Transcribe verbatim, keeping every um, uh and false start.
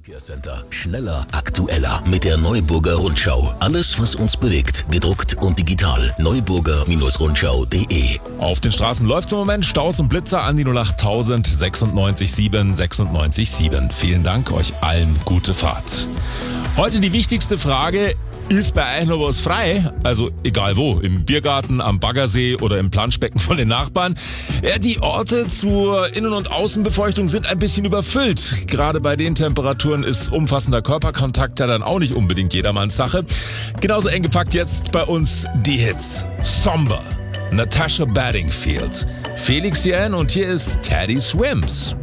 Center. Schneller, aktueller mit der Neuburger Rundschau. Alles, was uns bewegt, gedruckt und digital. Neuburger Rundschau punkt de. Auf den Straßen läuft im Moment Staus und Blitzer an die null acht tausend sechsundneunzig sieben sechsundneunzig sieben. Vielen Dank, euch allen gute Fahrt. Heute die wichtigste Frage: Ist bei euch noch was frei? Also egal wo, im Biergarten, am Baggersee oder im Planschbecken von den Nachbarn. Ja, die Orte zur Innen- und Außenbefeuchtung sind ein bisschen überfüllt. Gerade bei den Temperaturen ist umfassender Körperkontakt ja dann auch nicht unbedingt jedermanns Sache. Genauso eng gepackt jetzt bei uns die Hits. Somber, Natasha Bedingfield, Felix Jähn und hier ist Teddy Swims.